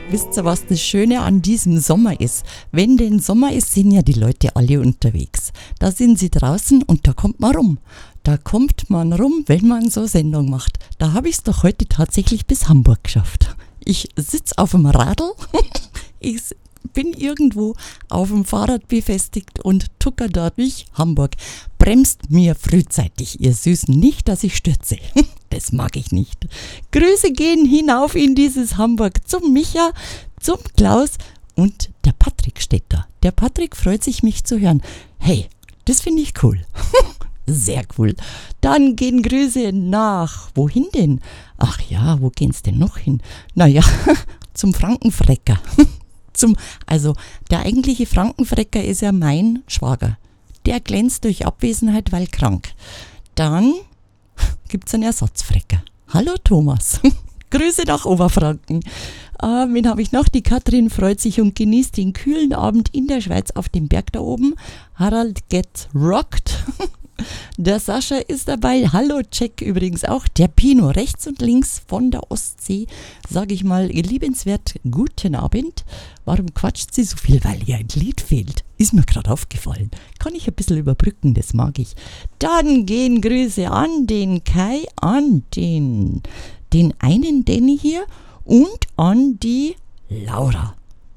Wisst ihr, was das Schöne an diesem Sommer ist? Wenn denn Sommer ist, sind ja die Leute alle unterwegs. Da sind sie draußen und da kommt man rum. Da kommt man rum, wenn man so Sendung macht. Da habe ich es doch heute tatsächlich bis Hamburg geschafft. Ich sitze auf dem Radl, ich bin irgendwo auf dem Fahrrad befestigt und tucker dort durch Hamburg. Bremst mir frühzeitig, ihr Süßen, nicht, dass ich stürze. Das mag ich nicht. Grüße gehen hinauf in dieses Hamburg zum Micha, zum Klaus und der Patrick steht da. Der Patrick freut sich, mich zu hören. Hey, das finde ich cool. Sehr cool. Dann gehen Grüße nach, wohin denn? Ach ja, wo gehen's denn noch hin? Naja, zum Frankenfrecker. Also der eigentliche Frankenfrecker ist ja mein Schwager. Der glänzt durch Abwesenheit, weil krank. Dann gibt's einen Ersatzfrecker. Hallo Thomas. Grüße nach Oberfranken. Wen habe ich noch? Die Katrin freut sich und genießt den kühlen Abend in der Schweiz auf dem Berg da oben. Harald gets rocked. Der Sascha ist dabei. Hallo Jack übrigens auch. Der Pino rechts und links von der Ostsee. Sage ich mal, liebenswert guten Abend. Warum quatscht sie so viel? Weil ihr ein Lied fehlt. Ist mir gerade aufgefallen. Kann ich ein bisschen überbrücken, das mag ich. Dann gehen Grüße an den Kai, an den einen Danny hier und an die Laura.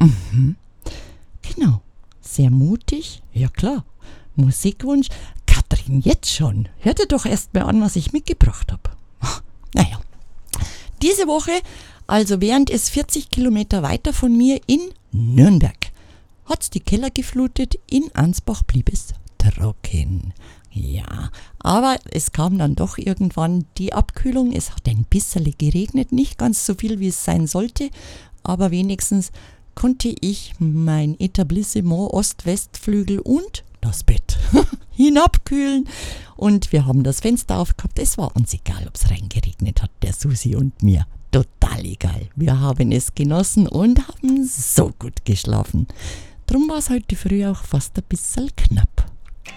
Genau. Sehr mutig. Ja klar. Musikwunsch. Katrin, jetzt schon. Hört ihr doch erst mal an, was ich mitgebracht habe. Naja. Diese Woche, also während es 40 Kilometer weiter von mir in Nürnberg, hat's die Keller geflutet, in Ansbach blieb es trocken. Ja, aber es kam dann doch irgendwann die Abkühlung. Es hat ein bisschen geregnet, nicht ganz so viel, wie es sein sollte, aber wenigstens konnte ich mein Etablissement Ost-West-Flügel und das Bett hinabkühlen und wir haben das Fenster aufgehabt. Es war uns egal, ob es reingeregnet hat, der Susi und mir. Total egal. Wir haben es genossen und haben so gut geschlafen. Drum war es heute früh auch fast ein bisschen knapp.